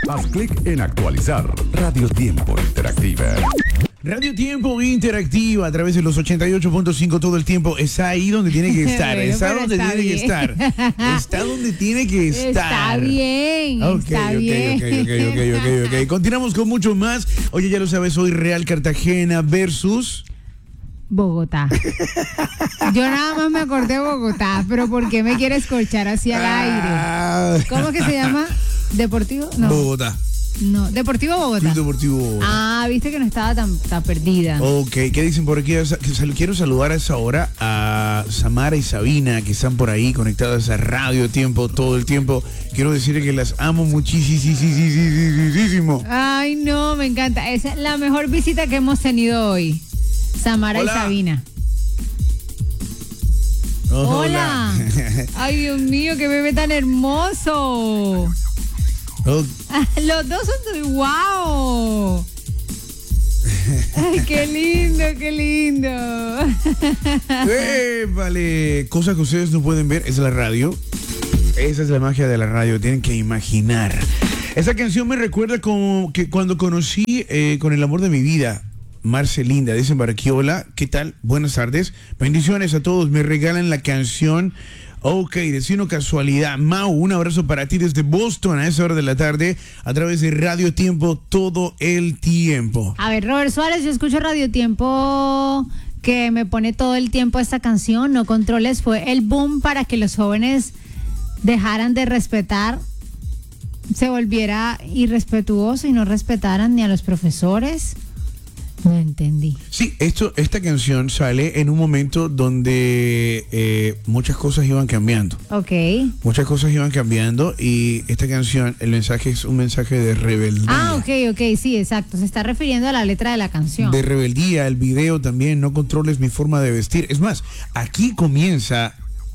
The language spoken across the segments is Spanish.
Haz clic en actualizar. Radio Tiempo Interactiva. Radio Tiempo Interactiva a través de los 88.5 todo el tiempo. Está ahí donde tiene que estar. Bueno, está pero donde está tiene que bien. estar. Está donde tiene que estar. Está bien, está bien. Ok. Continuamos con mucho más. Oye, ya lo sabes, hoy Real Cartagena versus Bogotá. Yo nada más me acordé de Bogotá, pero ¿por qué me quieres escorchar hacia el aire? ¿Cómo que se llama? ¿Deportivo? No. Bogotá. No, Deportivo Bogotá. Club Deportivo Bogotá. Ah, viste que no estaba tan perdida. Ok, ¿qué dicen por aquí? Quiero saludar a esa hora a Samara y Sabina, que están por ahí conectadas a Radio Tiempo todo el tiempo. Quiero decirles que las amo muchísimo. Ay, no, me encanta. Esa es la mejor visita que hemos tenido hoy. Samara Hola. y Sabina. Hola. Ay, Dios mío, qué bebé tan hermoso. Oh, Los dos son wow. Ay, qué lindo. vale, cosas que ustedes no pueden ver es la radio. Esa es la magia de la radio, tienen que imaginar. Esa canción me recuerda como que cuando conocí con el amor de mi vida, Marcelinda, dicen por aquí, hola, ¿qué tal? Buenas tardes, bendiciones a todos, me regalan la canción. Ok, destino casualidad. Mau, un abrazo para ti desde Boston a esa hora de la tarde a través de Radio Tiempo todo el tiempo. A ver, Robert Suárez, yo escucho Radio Tiempo que me pone todo el tiempo esta canción, No Controles, fue el boom para que los jóvenes dejaran de respetar, se volviera irrespetuoso y no respetaran ni a los profesores. No entendí. Sí, esta canción sale en un momento donde muchas cosas iban cambiando. Ok. Muchas cosas iban cambiando y esta canción, el mensaje es un mensaje de rebeldía. Ah, ok, sí, exacto. Se está refiriendo a la letra de la canción. De rebeldía, el video también, no controles mi forma de vestir. Es más, aquí comienza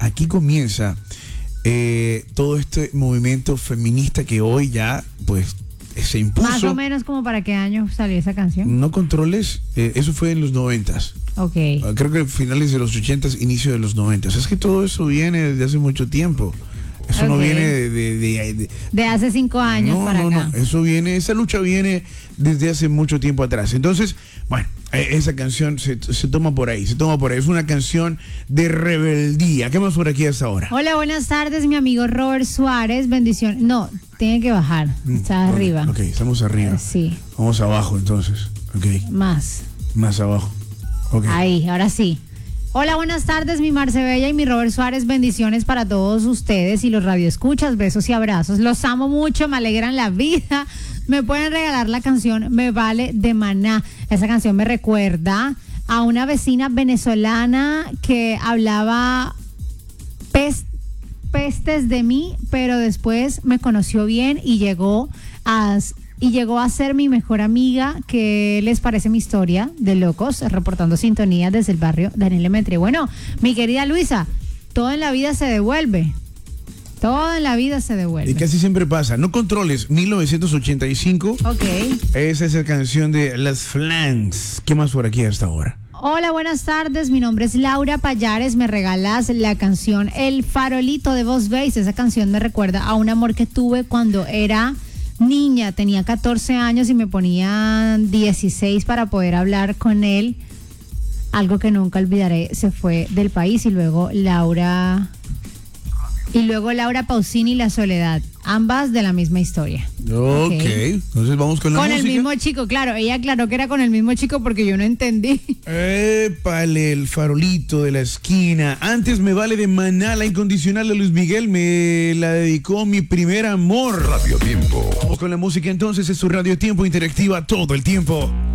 todo este movimiento feminista que hoy ya, pues, se impuso. Más o menos como para qué año salió esa canción. No controles, eso fue en los 90s. Ok. Creo que finales de los 80s, inicio de los 90s. Es que todo eso viene desde hace mucho tiempo. Eso no viene de hace 5 años para acá. No. Esa lucha viene desde hace mucho tiempo atrás. Entonces, bueno, esa canción se toma por ahí. Es una canción de rebeldía. ¿Qué más por aquí hasta ahora? Hola, buenas tardes, mi amigo Robert Suárez. Bendición. No, tiene que bajar. Está arriba. Ok, estamos arriba. Sí. Vamos abajo entonces. Ok. Más abajo. Okay. Ahí, ahora sí. Hola, buenas tardes, mi Marce Bella y mi Robert Suárez. Bendiciones para todos ustedes y los radioescuchas. Besos y abrazos. Los amo mucho, me alegran la vida. Me pueden regalar la canción Me Vale de Maná. Esa canción me recuerda a una vecina venezolana que hablaba pestes de mí, pero después me conoció bien y llegó a ser mi mejor amiga. ¿Qué les parece mi historia de locos? Reportando sintonía desde el barrio Daniel Lemetri. Bueno, mi querida Luisa, todo en la vida se devuelve. Todo en la vida se devuelve. Y casi siempre pasa. No controles, 1985. Ok. Esa es la canción de Las Flans. ¿Qué más por aquí hasta ahora? Hola, buenas tardes. Mi nombre es Laura Payares. Me regalas la canción El Farolito de Voz Bass. Esa canción me recuerda a un amor que tuve cuando era niña. Tenía 14 años y me ponía 16 para poder hablar con él. Algo que nunca olvidaré. Se fue del país y luego Laura Pausini y La Soledad, ambas de la misma historia. Ok, entonces vamos con la música. Con el mismo chico, claro, ella aclaró que era con el mismo chico porque yo no entendí. Épale, El Farolito de la Esquina. Antes Me Vale de Maná, la incondicional de Luis Miguel, me la dedicó mi primer amor. Radio Tiempo. Vamos con la música entonces, es su Radio Tiempo Interactiva todo el tiempo.